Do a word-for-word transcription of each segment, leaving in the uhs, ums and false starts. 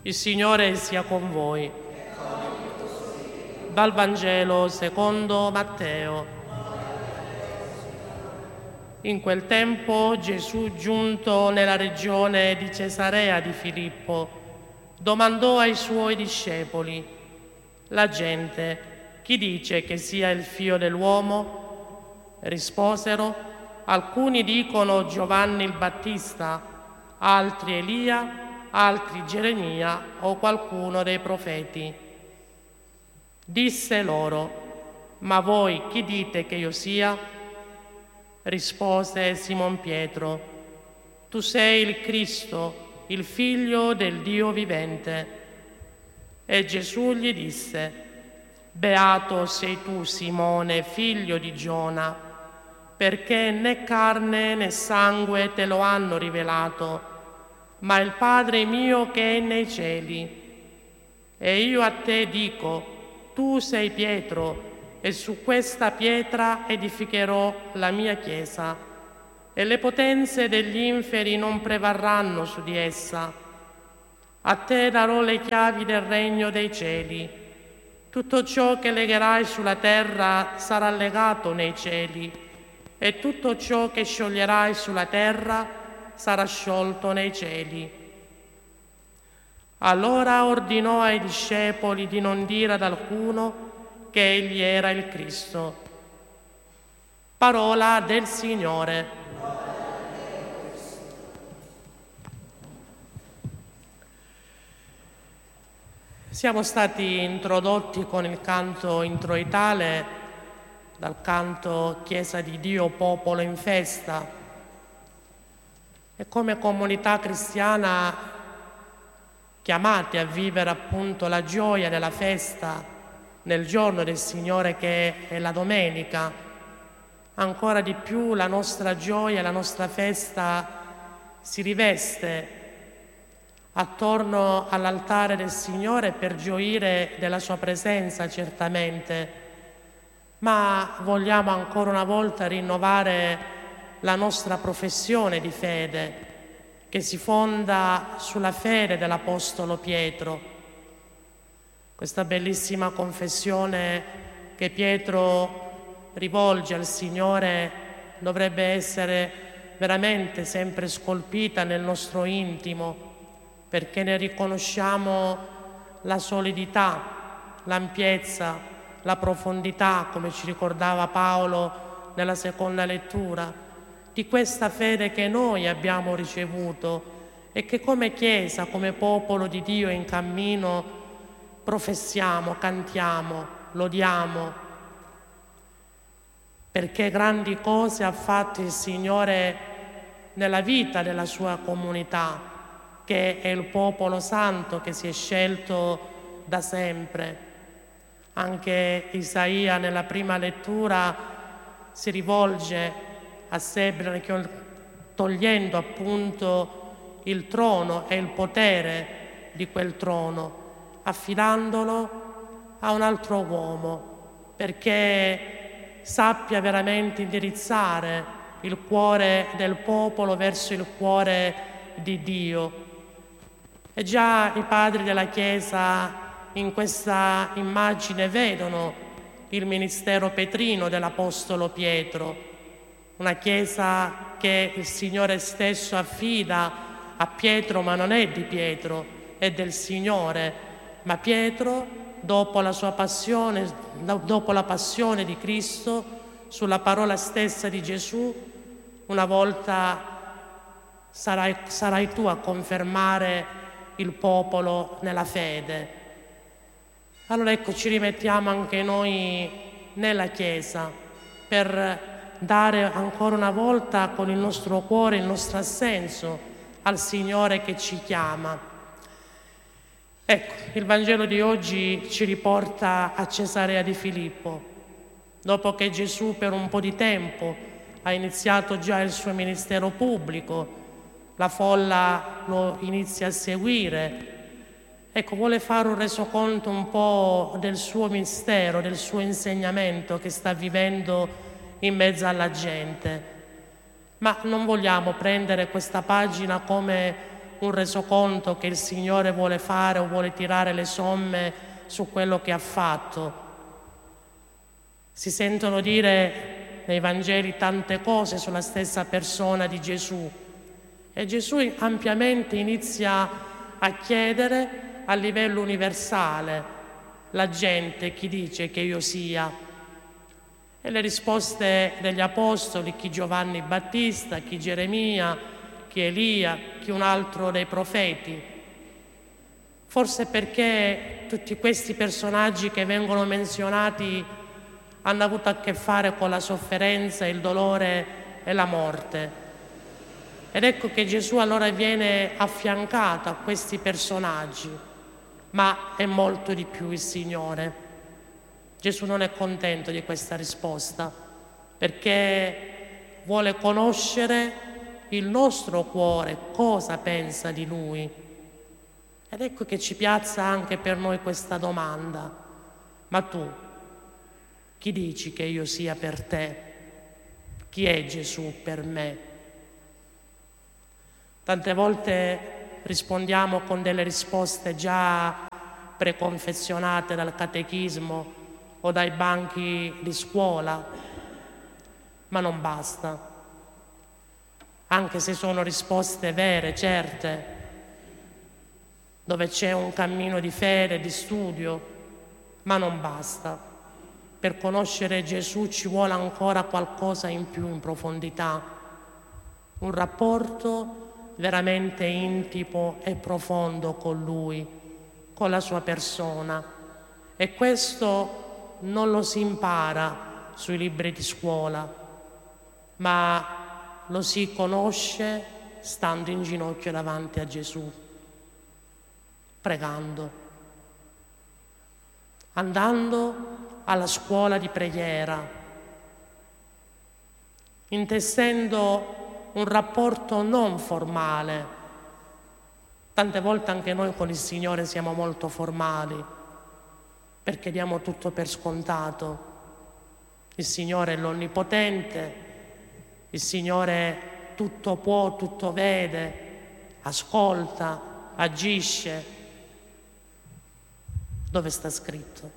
Il Signore sia con voi. Dal Vangelo secondo Matteo. In quel tempo Gesù, giunto nella regione di Cesarea di Filippo, domandò ai suoi discepoli: «La gente chi dice che sia il Figlio dell'uomo?» Risposero: «Alcuni dicono Giovanni il Battista, altri Elia, altri Geremia o qualcuno dei profeti». Disse loro: «Ma voi chi dite che io sia?» Rispose Simon Pietro: «Tu sei il Cristo, il Figlio del Dio vivente». E Gesù gli disse: «Beato sei tu, Simone, figlio di Giona, perché né carne né sangue te lo hanno rivelato, ma il Padre mio che è nei cieli. E io a te dico: tu sei Pietro, e su questa pietra edificherò la mia chiesa, e le potenze degli inferi non prevarranno su di essa. A te darò le chiavi del regno dei cieli. Tutto ciò che legherai sulla terra sarà legato nei cieli, e tutto ciò che scioglierai sulla terra sarà sciolto nei cieli». Allora ordinò ai discepoli di non dire ad alcuno che egli era il Cristo. Parola del Signore. Siamo stati introdotti con il canto introitale dal canto Chiesa di Dio, popolo in festa, e come comunità cristiana chiamati a vivere appunto la gioia della festa nel giorno del Signore, che è la domenica. Ancora di più la nostra gioia, la nostra festa si riveste attorno all'altare del Signore per gioire della sua presenza, certamente, ma vogliamo ancora una volta rinnovare la nostra professione di fede, che si fonda sulla fede dell'Apostolo Pietro. Questa bellissima confessione che Pietro rivolge al Signore dovrebbe essere veramente sempre scolpita nel nostro intimo, perché ne riconosciamo la solidità, l'ampiezza, la profondità, come ci ricordava Paolo nella seconda lettura, di questa fede che noi abbiamo ricevuto e che come Chiesa, come popolo di Dio in cammino, professiamo, cantiamo, lodiamo, perché grandi cose ha fatto il Signore nella vita della sua comunità, che è il popolo santo che si è scelto da sempre. Anche Isaia nella prima lettura si rivolge a sé, togliendo appunto il trono e il potere di quel trono, affidandolo a un altro uomo, perché sappia veramente indirizzare il cuore del popolo verso il cuore di Dio. E già i padri della Chiesa in questa immagine vedono il ministero petrino dell'Apostolo Pietro, una Chiesa che il Signore stesso affida a Pietro, ma non è di Pietro, è del Signore. Ma Pietro, dopo la sua passione, dopo la passione di Cristo, sulla parola stessa di Gesù, una volta sarai, sarai tu a confermare il popolo nella fede. Allora ecco, ci rimettiamo anche noi nella Chiesa per dare ancora una volta con il nostro cuore, il nostro assenso al Signore che ci chiama. Ecco, il Vangelo di oggi ci riporta a Cesarea di Filippo, dopo che Gesù per un po' di tempo ha iniziato già il suo ministero pubblico, la folla lo inizia a seguire. Ecco, vuole fare un resoconto un po' del suo mistero, del suo insegnamento che sta vivendo in mezzo alla gente. Ma non vogliamo prendere questa pagina come un resoconto che il Signore vuole fare o vuole tirare le somme su quello che ha fatto. Si sentono dire nei Vangeli tante cose sulla stessa persona di Gesù e Gesù ampiamente inizia a chiedere a livello universale: la gente chi dice che io sia? E le risposte degli apostoli, chi Giovanni Battista, chi Geremia, chi Elia, chi un altro dei profeti. Forse perché tutti questi personaggi che vengono menzionati hanno avuto a che fare con la sofferenza, il dolore e la morte. Ed ecco che Gesù allora viene affiancato a questi personaggi, ma è molto di più il Signore. Gesù non è contento di questa risposta, perché vuole conoscere il nostro cuore, cosa pensa di Lui. Ed ecco che ci piazza anche per noi questa domanda: ma tu, chi dici che io sia per te? Chi è Gesù per me? Tante volte rispondiamo con delle risposte già preconfezionate dal catechismo o dai banchi di scuola, ma non basta. Anche se sono risposte vere, certe, dove c'è un cammino di fede, di studio, ma non basta. Per conoscere Gesù ci vuole ancora qualcosa in più, in profondità, un rapporto veramente intimo e profondo con Lui, con la sua persona. E questo non lo si impara sui libri di scuola, ma lo si conosce stando in ginocchio davanti a Gesù, pregando, andando alla scuola di preghiera, intessendo un rapporto non formale. Tante volte anche noi con il Signore siamo molto formali, perché diamo tutto per scontato. Il Signore è l'Onnipotente, il Signore tutto può, tutto vede, ascolta, agisce. Dove sta scritto?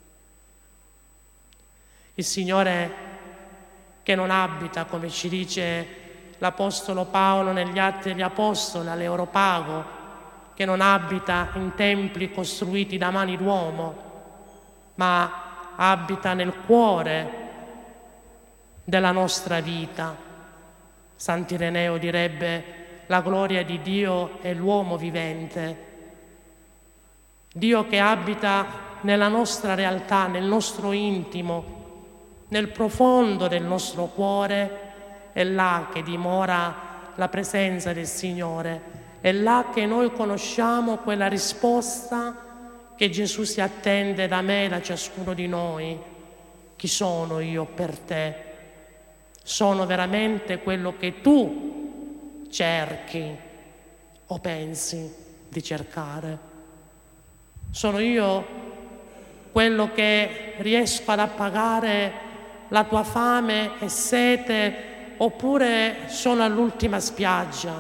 Il Signore che non abita, come ci dice l'Apostolo Paolo negli Atti degli Apostoli all'Areopago, che non abita in templi costruiti da mani d'uomo, ma abita nel cuore della nostra vita. Sant'Ireneo direbbe: la gloria di Dio è l'uomo vivente. Dio che abita nella nostra realtà, nel nostro intimo, nel profondo del nostro cuore, è là che dimora la presenza del Signore, è là che noi conosciamo quella risposta che Gesù si attende da me e da ciascuno di noi. Chi sono io per te? Sono veramente quello che tu cerchi o pensi di cercare? Sono io quello che riesco ad appagare la tua fame e sete, oppure sono all'ultima spiaggia?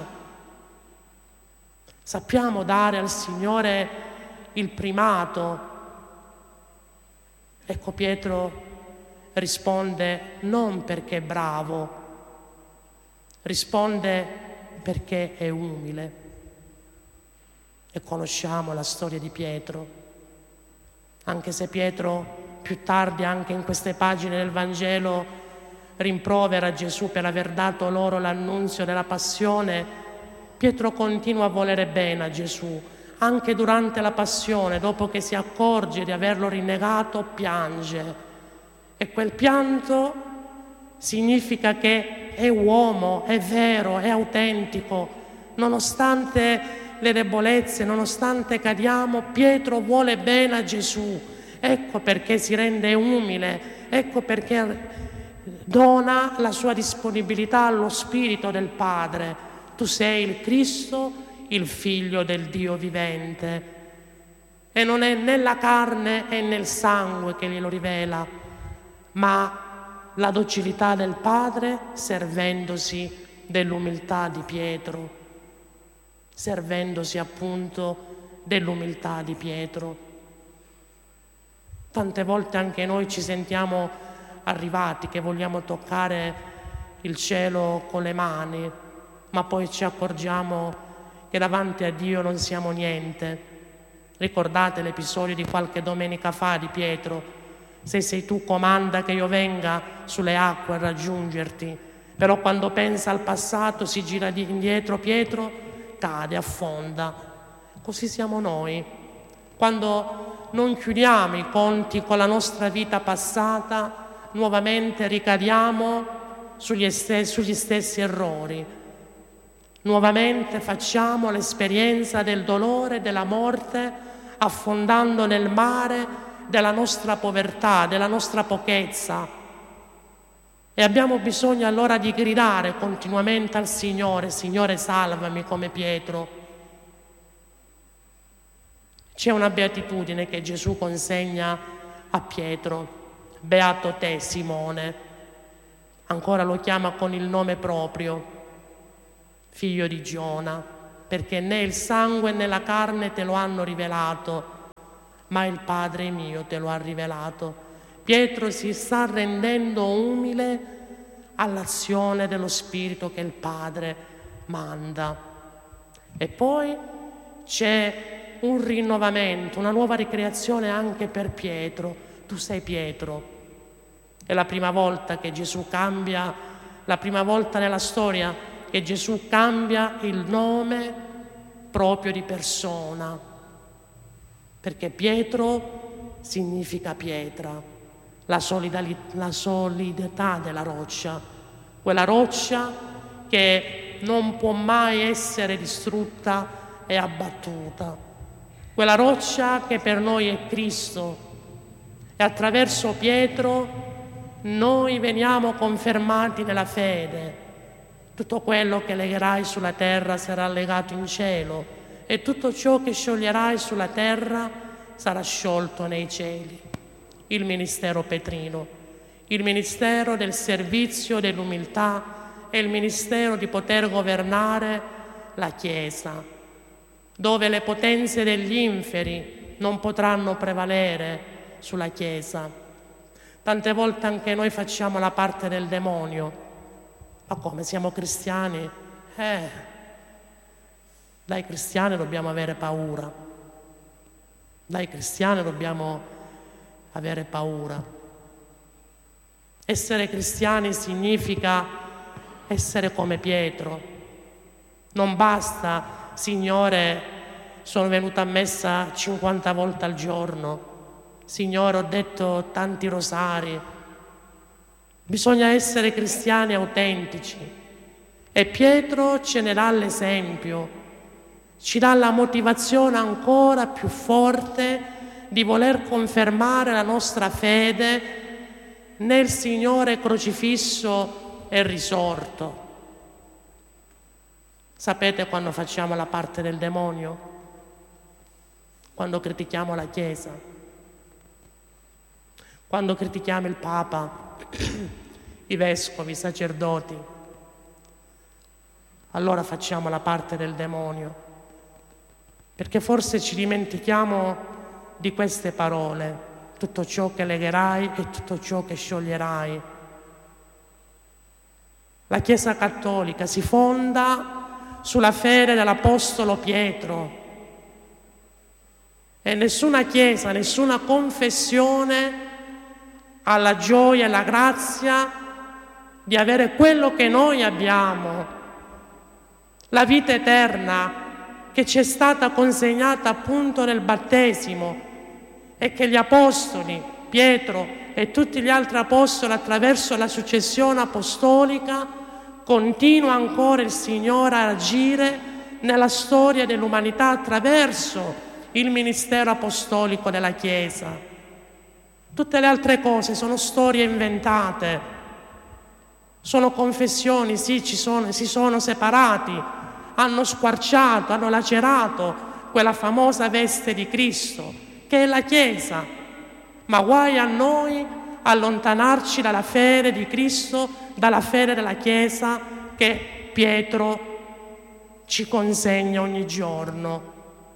Sappiamo dare al Signore il primato. Ecco, Pietro risponde non perché è bravo, risponde perché è umile. E conosciamo la storia di Pietro, anche se Pietro più tardi, anche in queste pagine del Vangelo, rimprovera Gesù per aver dato loro l'annunzio della passione. Pietro continua a volere bene a Gesù, anche durante la passione, dopo che si accorge di averlo rinnegato, piange. E quel pianto significa che è uomo, è vero, è autentico. Nonostante le debolezze, nonostante cadiamo, Pietro vuole bene a Gesù. Ecco perché si rende umile, ecco perché dona la sua disponibilità allo Spirito del Padre. Tu sei il Cristo, il Figlio del Dio vivente. E non è nella carne e nel sangue che glielo rivela, ma la docilità del Padre servendosi dell'umiltà di Pietro. servendosi appunto dell'umiltà di Pietro. Tante volte anche noi ci sentiamo arrivati, che vogliamo toccare il cielo con le mani, ma poi ci accorgiamo che davanti a Dio non siamo niente. Ricordate l'episodio di qualche domenica fa di Pietro? Se sei tu, comanda che io venga sulle acque a raggiungerti. Però quando pensa al passato, si gira di indietro, Pietro cade, affonda. Così siamo noi. Quando non chiudiamo i conti con la nostra vita passata, nuovamente ricadiamo sugli stessi, sugli stessi errori. Nuovamente facciamo l'esperienza del dolore, della morte, affondando nel mare della nostra povertà, della nostra pochezza. E abbiamo bisogno allora di gridare continuamente al Signore: Signore, salvami, come Pietro. C'è una beatitudine che Gesù consegna a Pietro: beato te, Simone. Ancora lo chiama con il nome proprio, figlio di Giona, perché né il sangue né la carne te lo hanno rivelato, ma il Padre mio te lo ha rivelato. Pietro si sta rendendo umile all'azione dello Spirito che il Padre manda. E poi c'è un rinnovamento, una nuova ricreazione anche per Pietro. Tu sei Pietro. È la prima volta che Gesù cambia, la prima volta nella storia che Gesù cambia il nome proprio di persona, perché Pietro significa pietra, la, solidali- la solidità della roccia, quella roccia che non può mai essere distrutta e abbattuta, quella roccia che per noi è Cristo, e attraverso Pietro noi veniamo confermati nella fede. Tutto quello che legherai sulla terra sarà legato in cielo, e tutto ciò che scioglierai sulla terra sarà sciolto nei cieli. Il ministero petrino, il ministero del servizio, dell'umiltà, è il ministero di poter governare la Chiesa, dove le potenze degli inferi non potranno prevalere sulla Chiesa. Tante volte anche noi facciamo la parte del demonio. Ma come, siamo cristiani? Eh, dai cristiani dobbiamo avere paura. Dai cristiani dobbiamo avere paura. Essere cristiani significa essere come Pietro. Non basta, Signore, sono venuta a messa cinquanta volte al giorno. Signore, ho detto tanti rosari. Bisogna essere cristiani autentici, e Pietro ce ne dà l'esempio, ci dà la motivazione ancora più forte di voler confermare la nostra fede nel Signore crocifisso e risorto. Sapete quando facciamo la parte del demonio? Quando critichiamo la Chiesa, quando critichiamo il Papa, i vescovi, i sacerdoti. Allora facciamo la parte del demonio, perché forse ci dimentichiamo di queste parole: tutto ciò che legherai e tutto ciò che scioglierai. La Chiesa cattolica si fonda sulla fede dell'Apostolo Pietro, e nessuna Chiesa, nessuna confessione ha la gioia e la grazia di avere quello che noi abbiamo, la vita eterna che ci è stata consegnata appunto nel battesimo, e che gli apostoli, Pietro e tutti gli altri apostoli, attraverso la successione apostolica, continua ancora il Signore a agire nella storia dell'umanità attraverso il ministero apostolico della Chiesa. Tutte le altre cose sono storie inventate, sono confessioni, sì, ci sono, si sono separati, hanno squarciato, hanno lacerato quella famosa veste di Cristo, che è la Chiesa. Ma guai a noi allontanarci dalla fede di Cristo, dalla fede della Chiesa che Pietro ci consegna ogni giorno.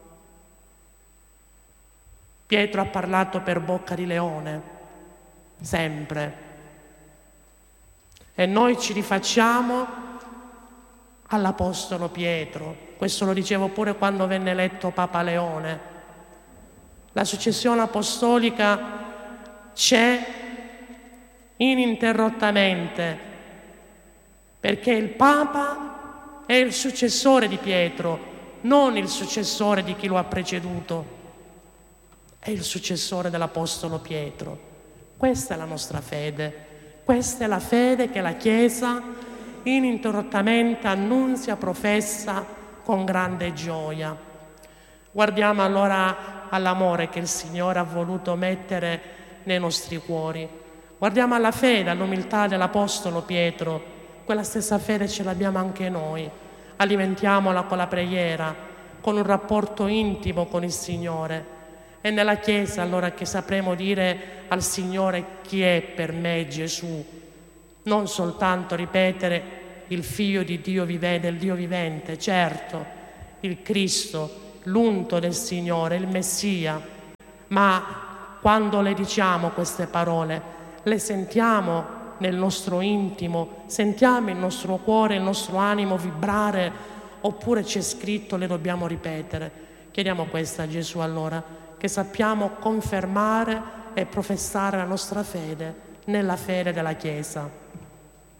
Pietro ha parlato per bocca di leone, sempre. E noi ci rifacciamo all'Apostolo Pietro. Questo lo dicevo pure quando venne eletto Papa Leone. La successione apostolica c'è ininterrottamente, perché il Papa è il successore di Pietro, non il successore di chi lo ha preceduto, è il successore dell'Apostolo Pietro. Questa è la nostra fede, questa è la fede che la Chiesa ininterrottamente annunzia, professa con grande gioia. Guardiamo allora all'amore che il Signore ha voluto mettere nei nostri cuori. Guardiamo alla fede, all'umiltà dell'Apostolo Pietro. Quella stessa fede ce l'abbiamo anche noi. Alimentiamola con la preghiera, con un rapporto intimo con il Signore. È nella Chiesa allora che sapremo dire al Signore chi è per me Gesù. Non soltanto ripetere il Figlio di Dio vivente, il Dio vivente, certo, il Cristo, l'unto del Signore, il Messia, ma quando le diciamo queste parole, le sentiamo nel nostro intimo, sentiamo il nostro cuore, il nostro animo vibrare, oppure c'è scritto, le dobbiamo ripetere. Chiediamo questo a Gesù allora, che sappiamo confermare e professare la nostra fede nella fede della Chiesa.